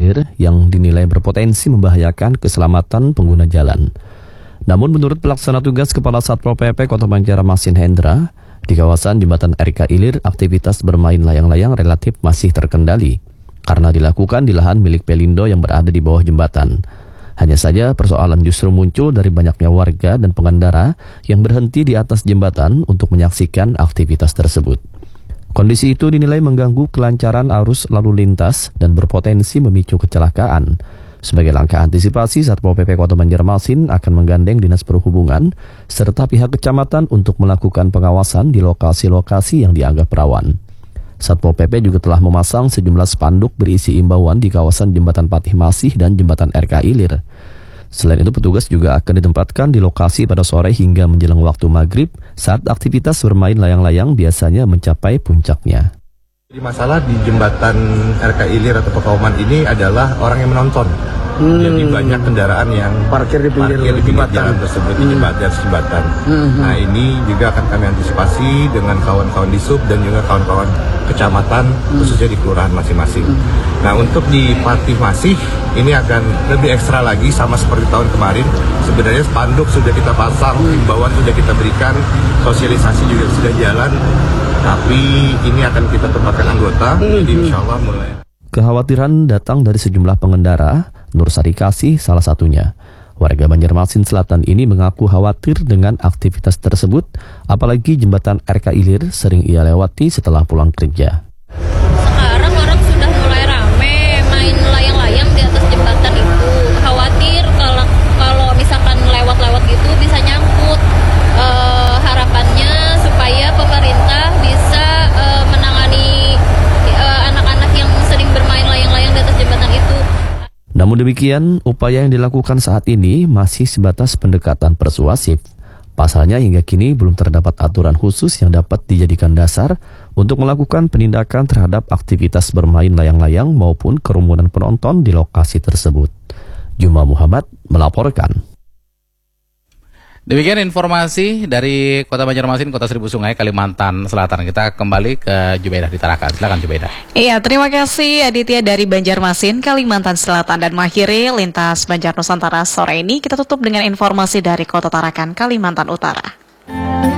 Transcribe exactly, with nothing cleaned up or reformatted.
Ilir yang dinilai berpotensi membahayakan keselamatan pengguna jalan. Namun menurut pelaksana tugas Kepala Satpol P P Kota Banjarmasin Hendra, di kawasan jembatan R K Ilir aktivitas bermain layang-layang relatif masih terkendali karena dilakukan di lahan milik Pelindo yang berada di bawah jembatan. Hanya saja persoalan justru muncul dari banyaknya warga dan pengendara yang berhenti di atas jembatan untuk menyaksikan aktivitas tersebut. Kondisi itu dinilai mengganggu kelancaran arus lalu lintas dan berpotensi memicu kecelakaan. Sebagai langkah antisipasi, Satpol P P Kota Banjarmasin akan menggandeng Dinas Perhubungan serta pihak kecamatan untuk melakukan pengawasan di lokasi-lokasi yang dianggap rawan. Satpol P P juga telah memasang sejumlah spanduk berisi imbauan di kawasan Jembatan Patih Masih dan Jembatan R K Ilir. Selain itu, petugas juga akan ditempatkan di lokasi pada sore hingga menjelang waktu maghrib saat aktivitas bermain layang-layang biasanya mencapai puncaknya. Jadi masalah di Jembatan R K Ilir atau Pekauman ini adalah orang yang menonton. Hmm. Jadi banyak kendaraan yang parkir di pinggir, parkir di pinggir jalan tersebut hmm. di jembatan. jembatan. Hmm. Nah ini juga akan kami antisipasi dengan kawan-kawan di sub dan juga kawan-kawan kecamatan hmm. khususnya di kelurahan masing-masing. Hmm. Nah untuk di Patih Masih ini akan lebih ekstra lagi sama seperti tahun kemarin. Sebenarnya spanduk sudah kita pasang, himbauan sudah kita berikan, sosialisasi juga sudah jalan. Tapi ini akan kita tempatkan anggota, hmm. jadi insya Allah mulai. Kekhawatiran datang dari sejumlah pengendara, Nur Sari Kasih salah satunya. Warga Banjarmasin Selatan ini mengaku khawatir dengan aktivitas tersebut, apalagi jembatan R K Ilir sering ia lewati setelah pulang kerja. Sekarang orang sudah mulai rame main layang-layang di atas jembatan itu. Khawatir kalau kalau misalkan lewat-lewat gitu bisa nyangkut. E, harapannya supaya pemerintah bisa e, menangani e, anak-anak yang sering bermain layang-layang di atas jembatan itu. Namun demikian, upaya yang dilakukan saat ini masih sebatas pendekatan persuasif. Pasalnya hingga kini belum terdapat aturan khusus yang dapat dijadikan dasar untuk melakukan penindakan terhadap aktivitas bermain layang-layang maupun kerumunan penonton di lokasi tersebut. Juma Muhammad melaporkan. Demikian informasi dari Kota Banjarmasin, Kota Seribu Sungai, Kalimantan Selatan. Kita kembali ke Jubaidah di Tarakan. Silakan Jubaidah. Iya, terima kasih Aditya dari Banjarmasin, Kalimantan Selatan. Dan mengakhiri lintas Banjar Nusantara sore ini, kita tutup dengan informasi dari Kota Tarakan, Kalimantan Utara.